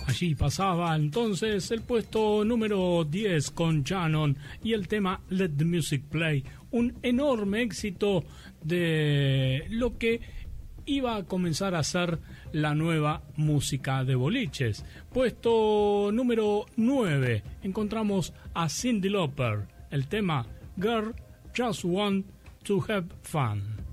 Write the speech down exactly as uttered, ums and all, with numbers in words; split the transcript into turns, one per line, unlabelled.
Allí pasaba entonces el puesto número diez con Shannon y el tema Let the Music Play, un enorme éxito de lo que iba a comenzar a ser la nueva música de boliches. Puesto número nueve encontramos a Cyndi Lauper, el tema Girl Just Want to Have Fun.